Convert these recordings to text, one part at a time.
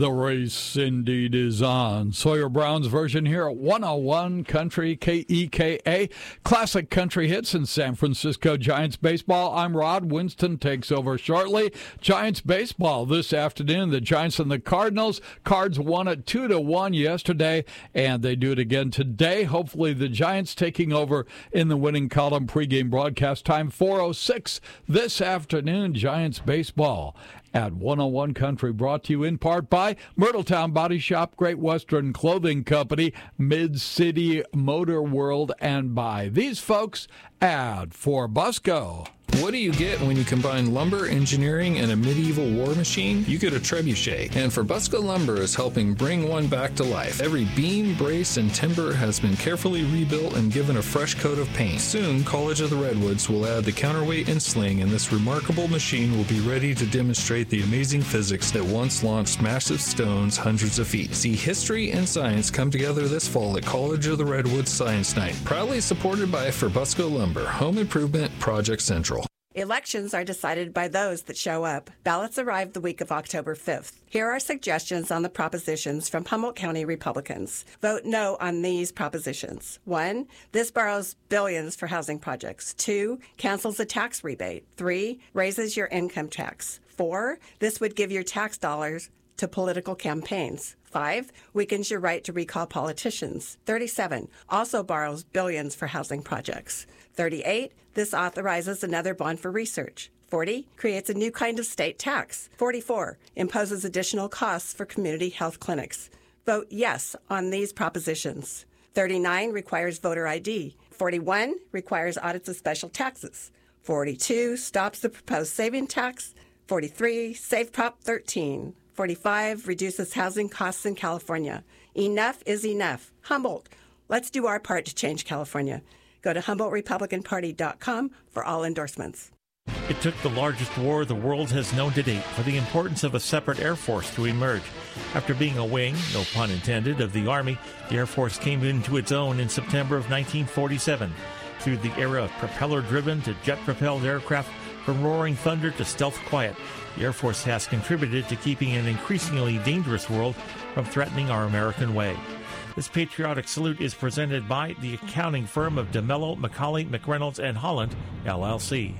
The race indeed is on. Sawyer Brown's version here at 101 Country KEKA. Classic country hits in San Francisco Giants baseball. I'm Rod. Winston takes over shortly. Giants baseball this afternoon. The Giants and the Cardinals. Cards won at 2-1 yesterday, and they do it again today. Hopefully the Giants taking over in the winning column. Pregame broadcast time 4:06 this afternoon. Giants baseball at 101 Country, brought to you in part by Myrtletown Body Shop, Great Western Clothing Company, Mid-City Motor World, and by these folks at Forbusco. What do you get when you combine lumber, engineering, and a medieval war machine? You get a trebuchet, and Forbusco Lumber is helping bring one back to life. Every beam, brace, and timber has been carefully rebuilt and given a fresh coat of paint. Soon, College of the Redwoods will add the counterweight and sling, and this remarkable machine will be ready to demonstrate the amazing physics that once launched massive stones hundreds of feet. See history and science come together this fall at College of the Redwoods Science Night, proudly supported by Forbusco Lumber, Home Improvement Project Central. Elections are decided by those that show up. Ballots arrive the week of October 5th. Here are suggestions on the propositions from Humboldt County Republicans. Vote no on these propositions. 1. This borrows billions for housing projects. 2. Cancels a tax rebate. 3. Raises your income tax. 4. This would give your tax dollars to political campaigns. 5. Weakens your right to recall politicians. 37. Also borrows billions for housing projects. 38. This authorizes another bond for research. 40. Creates a new kind of state tax. 44. Imposes additional costs for community health clinics. Vote yes on these propositions. 39. Requires voter ID. 41. Requires audits of special taxes. 42. Stops the proposed saving tax. 43. Save Prop 13. 45. Reduces housing costs in California. Enough is enough. Humboldt, let's do our part to change California. Go to HumboldtRepublicanParty.com for all endorsements. It took the largest war the world has known to date for the importance of a separate Air Force to emerge. After being a wing, no pun intended, of the Army, the Air Force came into its own in September of 1947. Through the era of propeller-driven to jet-propelled aircraft, from roaring thunder to stealth quiet, the Air Force has contributed to keeping an increasingly dangerous world from threatening our American way. This patriotic salute is presented by the accounting firm of DeMello, McCauley, McReynolds, and Holland, LLC.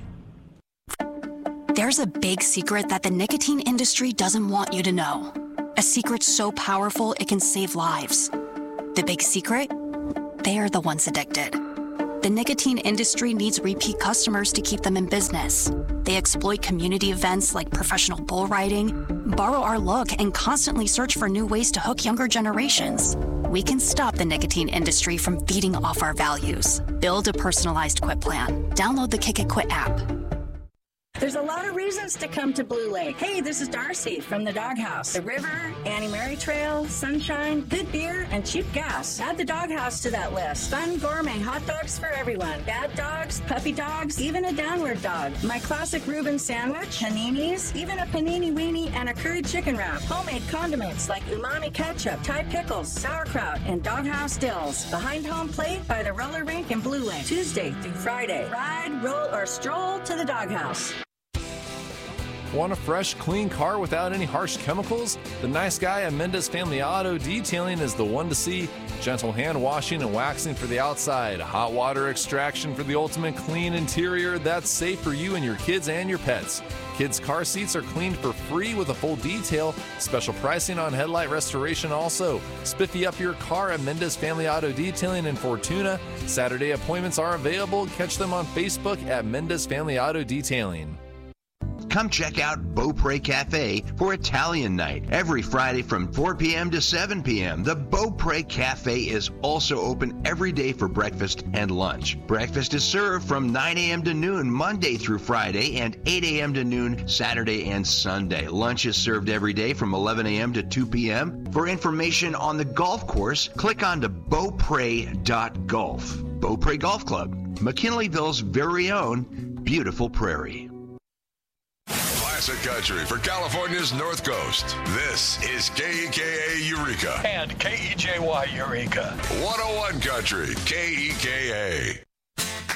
There's a big secret that the nicotine industry doesn't want you to know. A secret so powerful it can save lives. The big secret? They're the ones addicted. The nicotine industry needs repeat customers to keep them in business. They exploit community events like professional bull riding, borrow our look, and constantly search for new ways to hook younger generations. We can stop the nicotine industry from feeding off our values. Build a personalized quit plan. Download the Kick It Quit app. There's a lot of reasons to come to Blue Lake. Hey, this is Darcy from the Doghouse. The river, Annie Mary Trail, sunshine, good beer, and cheap gas. Add the Doghouse to that list. Fun gourmet hot dogs for everyone. Bad dogs, puppy dogs, even a downward dog. My classic Reuben sandwich, paninis, even a panini weenie, and a curried chicken wrap. Homemade condiments like umami ketchup, Thai pickles, sauerkraut, and Doghouse dills. Behind home plate by the roller rink in Blue Lake. Tuesday through Friday. Ride, roll, or stroll to the Doghouse. Want a fresh, clean car without any harsh chemicals? The nice guy at Mendez Family Auto Detailing is the one to see. Gentle hand washing and waxing for the outside. Hot water extraction for the ultimate clean interior that's safe for you and your kids and your pets. Kids' car seats are cleaned for free with a full detail. Special pricing on headlight restoration also. Spiffy up your car at Mendez Family Auto Detailing in Fortuna. Saturday appointments are available. Catch them on Facebook at Mendez Family Auto Detailing. Come check out Beaupre Cafe for Italian night every Friday from 4 p.m. to 7 p.m. The Beaupre Cafe is also open every day for breakfast and lunch. Breakfast is served from 9 a.m. to noon Monday through Friday and 8 a.m. to noon Saturday and Sunday. Lunch is served every day from 11 a.m. to 2 p.m. For information on the golf course, click on to beaupre.golf. Beaupre Golf Club, McKinleyville's very own beautiful prairie. Classic country for California's North Coast. This is KEKA Eureka. And KEJY Eureka. 101 Country, KEKA.